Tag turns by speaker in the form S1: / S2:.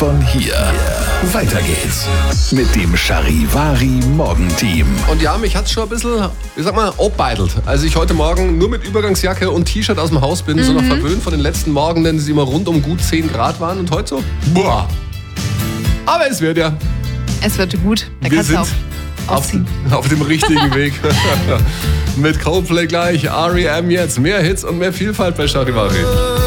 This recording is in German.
S1: Von hier. Weiter geht's mit dem Charivari Morgenteam.
S2: Und ja, mich hat's schon ein bisschen, ich sag mal, abbeidelt. Als ich heute Morgen nur mit Übergangsjacke und T-Shirt aus dem Haus bin, so noch verwöhnt von den letzten Morgenen, die immer rund um gut 10 Grad waren und heute so, boah. Aber es wird ja.
S3: Es wird gut. Da
S2: Wir
S3: kannst du
S2: sind
S3: auch aufziehen.
S2: auf dem richtigen Weg. Mit Coldplay gleich, R.E.M. jetzt. Mehr Hits und mehr Vielfalt bei Charivari.